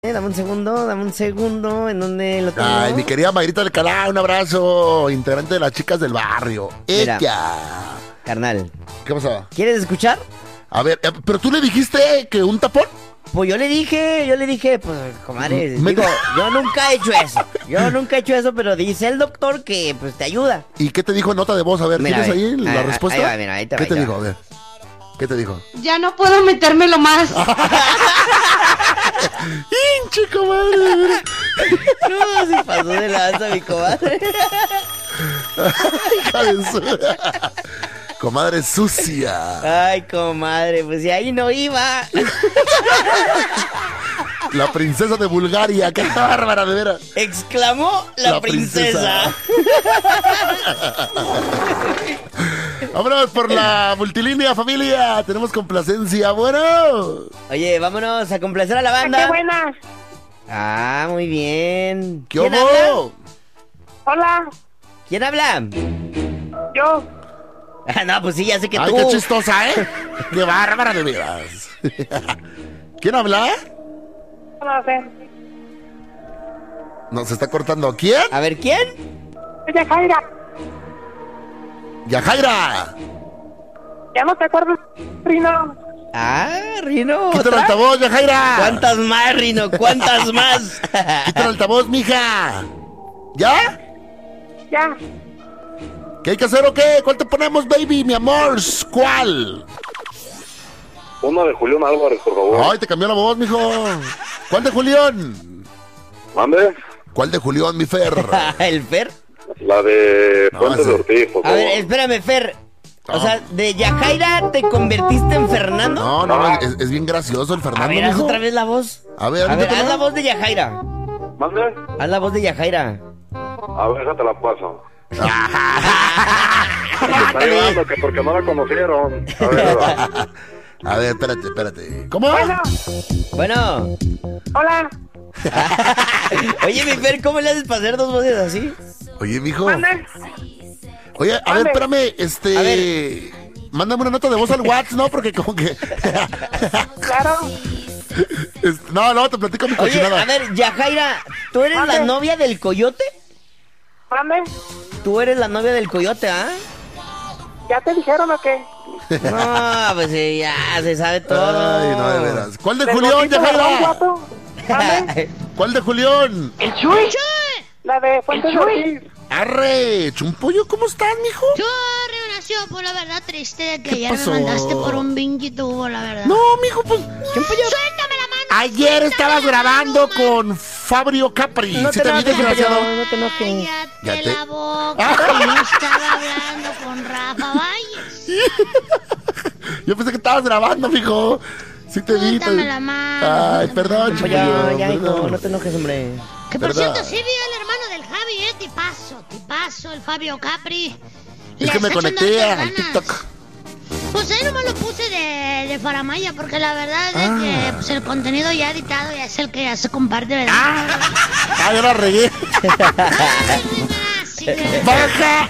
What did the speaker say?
Dame un segundo, ¿en dónde lo tengo? Ay, mi querida Mayrita Alcalá, un abrazo, integrante de las chicas del barrio. Mira, Ella. carnal, ¿Qué pasó? ¿quieres escuchar? A ver, pero tú le dijiste que un tapón. Pues yo le dije, pues, comadre, digo, yo nunca he hecho eso, pero dice el doctor que, pues, te ayuda. ¿Y qué te dijo en nota de voz? A ver, Mira, ¿tienes ahí la respuesta? Ahí va, mira, ahí te va. ¿Qué te dijo? A ver, ¿qué te dijo? Ya no puedo metérmelo más. ¡Hinche, comadre! No, se pasó de lanza mi comadre. Hija de su... Comadre sucia. Ay, comadre, pues si ahí no iba. La princesa de Bulgaria, qué bárbara, de veras. Exclamó la princesa. Vámonos por la multilínea, familia. Tenemos complacencia, bueno. Oye, vámonos a complacer a la banda. ¡Qué buena! Ah, muy bien. ¿Qué ¿Quién hubo? habla? Hola, ¿Quién habla? yo. Ah, no, pues sí, ya sé que Ay, tú. qué chistosa, ¿eh? Qué bárbara, de veras. ¿Quién habla? No sé. No, se está cortando. ¿Quién? A ver, ¿quién? Oye, Jaira, Yajaira. ¿ya no te acuerdas, Rino? Ah, Rino. Quita el ¿otra? altavoz, Yajaira. ¿Cuántas más, Rino? ¿Cuántas más? Quita el altavoz, mija. ¿Ya? Ya. ¿Qué hay que hacer o qué? ¿Cuál te ponemos, baby, mi amor? ¿Cuál? Uno de Julián Álvarez, por favor. Ay, te cambió la voz, mijo. ¿Cuál de Julián? ¿Mande? ¿Cuál de Julián, mi Fer? ¿El Fer? La de No, Fuentes de ese- Ortiz, por A favor. ver, espérame, Fer. O No. sea, ¿de Yajaira te convertiste en Fernando? No, no, es bien gracioso el A Fernando, ver, haz mijo. otra vez la voz. A ver, haz inténtalo. la voz de Yajaira. ¿Mande? Haz la voz de Yajaira. A ver, esa te la paso. Está ayudando que porque no la conocieron. A ver, va. A ver, espérate. ¿Cómo? Bueno. Hola, Oye, mi Fer, ¿cómo le haces para hacer dos voces así? Oye, mijo. ¿mande? Oye, a ver, espérame, A ver. Mándame una nota de voz al WhatsApp, ¿no? Porque como que... Claro. No, te platico mi Oye, cochinada. a ver, Yajaira, ¿tú eres la Mande. novia del coyote? ¿Mande? Tú eres la novia del coyote, ¿ah? ¿Ya te dijeron o qué? No, pues sí, ya se sabe todo. Ay, no, de veras. ¿Cuál de ¿Del Julián, gordito de Don Yajaira? Guapo? ¿Mande? ¿Cuál de Julián? ¿El Chuy? La de Fuentes de Ortiz. Arre, Chumpollo, ¿cómo estás, mijo? Yo, Renació, por la verdad, triste de que ¿Qué ayer pasó? me mandaste por un bingy tubo, la verdad. No, mijo, pues... ¡Suéltame la mano! Ayer estabas grabando con Fabio Capri. No ¿Sí te te vi, enojes, desgraciado? no te enojes. Cállate Ya te- la boca, que no estaba hablando con Rafa Valles. Yo pensé que estabas grabando, mijo. Sí te vi. Suéltame la mano. Ay, perdón, Pues Chumpollo. ya, hijo, perdón. no te enojes, hombre. Que por ¿Verdad? cierto, sí vi al hermano del Javi, tipazo, el Fabio Capri. Es Le que me está echando conecté hartas al ganas. TikTok. Pues ahí nomás lo puse de faramaya, porque la verdad es que pues, el contenido ya editado ya es el que ya se comparte, ¿verdad? Ah, ya la regué. Así que... Baja